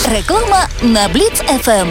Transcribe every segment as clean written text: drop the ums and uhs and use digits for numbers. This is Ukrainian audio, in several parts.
Реклама на Бліц ФМ.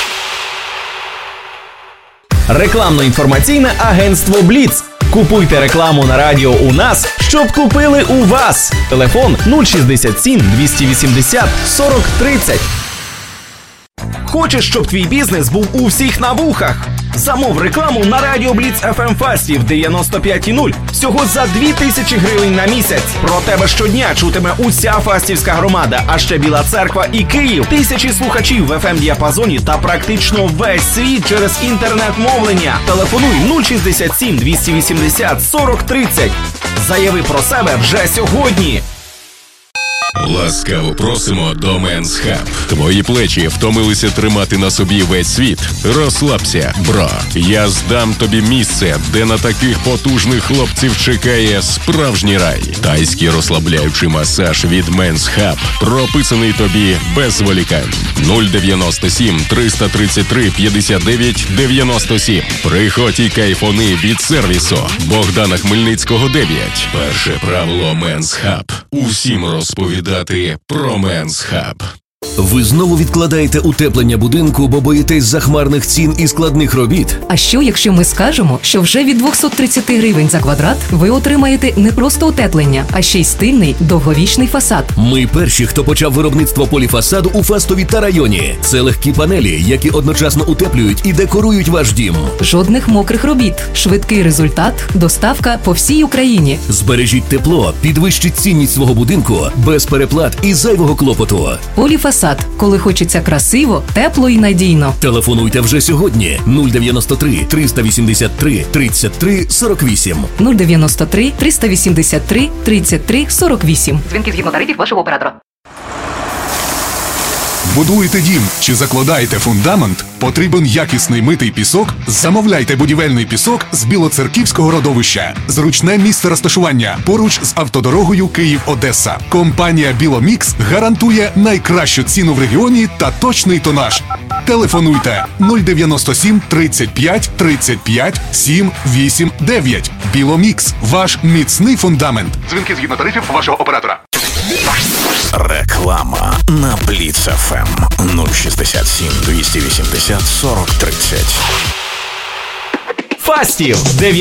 Рекламно-інформаційне агентство «Бліц». Купуйте рекламу на радіо у нас, щоб купили у вас. Телефон 067 280 40 30. Хочеш, щоб твій бізнес був у всіх на вухах? Замов рекламу на радіо Бліц ФМ Фастів 95,0 всього за 2000 гривень на місяць. Про тебе щодня чутиме уся фастівська громада, а ще Біла Церква і Київ. Тисячі слухачів в ФМ-діапазоні та практично весь світ через інтернет-мовлення. Телефонуй 067 280 40 30. Заяви про себе вже сьогодні. Ласкаво просимо до Men's Hub. Твої плечі втомилися тримати на собі весь світ? Розслабся, бро. Я здам тобі місце, де на таких потужних хлопців чекає справжній рай. Тайський розслабляючий масаж від Men's Hub прописаний тобі без зволікань. 097 333 59 97. Приходь і кайфони від сервісу. Богдана Хмельницького 9. Перше правило Men's Hub. Усім розповідати про Men's Hub. Ви знову відкладаєте утеплення будинку, бо боїтесь захмарних цін і складних робіт? А що, якщо ми скажемо, що вже від 230 гривень за квадрат ви отримаєте не просто утеплення, а ще й стильний, довговічний фасад? Ми перші, хто почав виробництво поліфасаду у Фастові та районі. Це легкі панелі, які одночасно утеплюють і декорують ваш дім. Жодних мокрих робіт, швидкий результат, доставка по всій Україні. Збережіть тепло, підвищіть цінність свого будинку без переплат і зайвого клопоту. Поліфасад, коли хочеться красиво, тепло і надійно. Телефонуйте вже сьогодні. 093 383 33 48. 093 383 33 48. Дзвінки згідно тарифів вашого оператора. Будуєте дім чи закладаєте фундамент? Потрібен якісний митий пісок? Замовляйте будівельний пісок з Білоцерківського родовища. Зручне місце розташування поруч з автодорогою Київ-Одеса. Компанія «Біломікс» гарантує найкращу ціну в регіоні та точний тонаж. Телефонуйте 097 35 35 789. «Біломікс» – ваш міцний фундамент. Дзвінки згідно тарифів вашого оператора. Реклама на Бліц ФМ 067 280 40 30. Фастів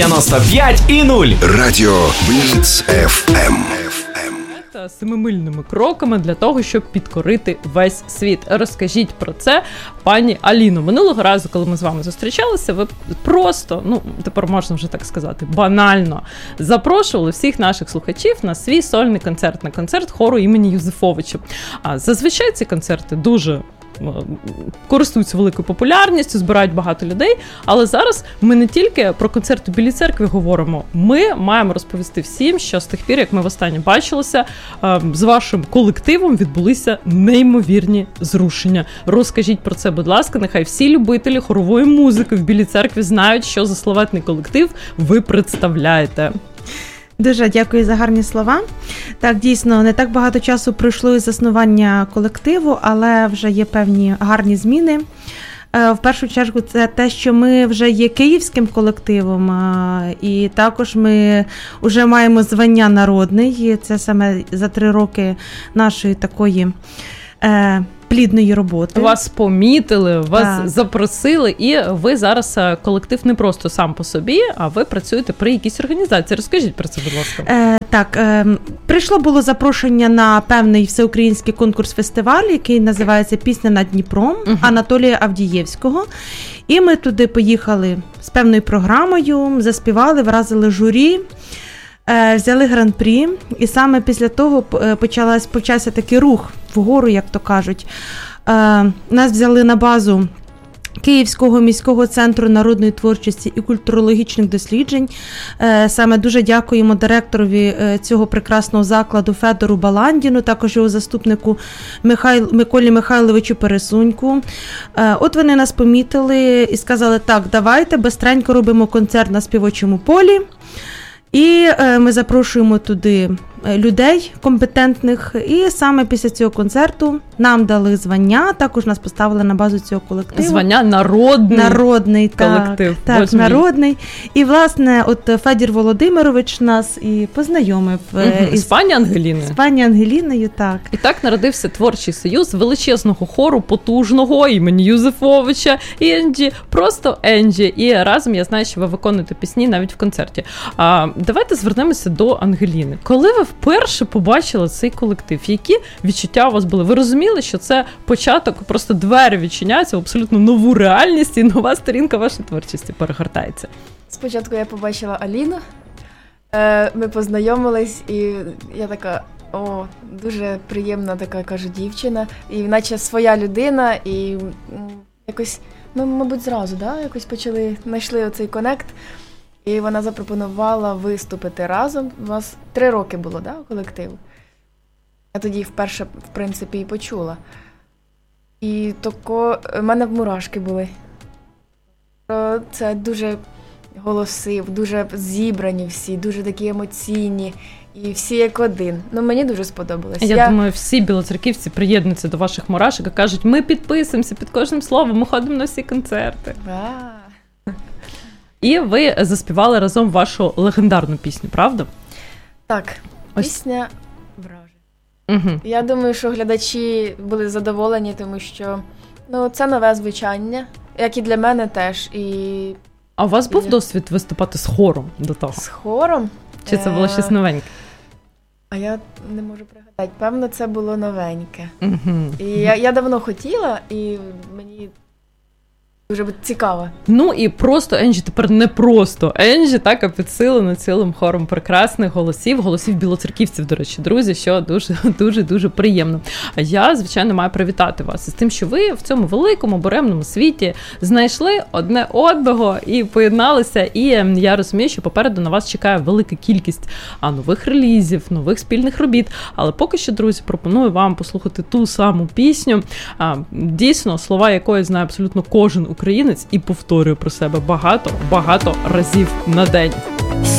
95,0. Радіо Бліц ФМ. Семимильними кроками для того, щоб підкорити весь світ. Розкажіть про це, пані Аліно. Минулого разу, коли ми з вами зустрічалися, ви просто, тепер можна вже так сказати, банально запрошували всіх наших слухачів на свій сольний концерт, на концерт хору імені Юзефовича. А зазвичай ці концерти дуже користуються великою популярністю, збирають багато людей, але зараз ми не тільки про концерт у Білій Церкві говоримо, ми маємо розповісти всім, що з тих пір, як ми востаннє бачилися, з вашим колективом відбулися неймовірні зрушення. Розкажіть про це, будь ласка, нехай всі любителі хорової музики в Білій Церкві знають, що за славетний колектив ви представляєте. Дуже дякую за гарні слова. Так, дійсно, не так багато часу пройшло із заснування колективу, але вже є певні гарні зміни. В першу чергу це те, що ми вже є київським колективом, і також ми вже маємо звання народний. Це саме за 3 роки нашої такої плідної роботи. Вас помітили, вас запросили, і ви зараз колектив не просто сам по собі, а ви працюєте при якійсь організації. Розкажіть про це, будь ласка. Прийшло було запрошення на певний всеукраїнський конкурс-фестиваль, який називається «Пісня над Дніпром» Анатолія Авдієвського. І ми туди поїхали з певною програмою, заспівали, вразили журі, взяли гран-прі, і саме після того почався такий рух вгору, як то кажуть. Нас взяли на базу Київського міського центру народної творчості і культурологічних досліджень. Саме дуже дякуємо директорові цього прекрасного закладу Федору Баландіну, також його заступнику Миколі Михайловичу Пересуньку. От вони нас помітили і сказали, так, давайте бистренько робимо концерт на співочому полі. І ми запрошуємо туди людей компетентних. І саме після цього концерту нам дали звання, також нас поставили на базу цього колективу. Звання народний колектив. Так, народний. І, власне, от Федір Володимирович нас і познайомив із пані Ангеліною. З пані Ангеліною, так. І так народився творчий союз величезного хору, потужного імені Юзефовича і Енджі, просто Енджі. І разом я знаю, що ви виконуєте пісні навіть в концерті. Давайте звернемося до Ангеліни. Коли ви вперше побачили цей колектив, які відчуття у вас були? Ви розуміли, що це початок, просто двері відчиняються в абсолютно нову реальність і нова сторінка вашої творчості перегортається? Спочатку я побачила Аліну, ми познайомились, і я така, дуже приємна така, кажу, дівчина, і наче своя людина, і якось, ми, мабуть, зразу, якось знайшли оцей конект, і вона запропонувала виступити разом. У вас 3 роки було, у колективу? Я тоді вперше, в принципі, і почула. І в мене мурашки були. Це дуже голоси, дуже зібрані всі, дуже такі емоційні. І всі як один. Мені дуже сподобалось. Я думаю, всі білоцерківці приєднуються до ваших мурашок і кажуть, ми підписуємося під кожним словом, ми ходимо на всі концерти. І ви заспівали разом вашу легендарну пісню, правда? Так, пісня «Враже». Я думаю, що глядачі були задоволені, тому що це нове звучання, як і для мене теж. А у вас був досвід виступати з хором до того? З хором? Чи це було щось новеньке? А я не можу пригадати. Певно, це було новеньке. І я давно хотіла, і мені дуже цікаво. І просто Енджі тепер не просто Енджі, так, а підсилено цілим хором прекрасних голосів білоцерківців, до речі, друзі, що дуже приємно. А я, звичайно, маю привітати вас із тим, що ви в цьому великому буремному світі знайшли одне одного і поєдналися, і я розумію, що попереду на вас чекає велика кількість нових релізів, нових спільних робіт, але поки що, друзі, пропоную вам послухати ту саму пісню, дійсно, слова якої знає абсолютно кожен українець і повторює про себе багато разів на день.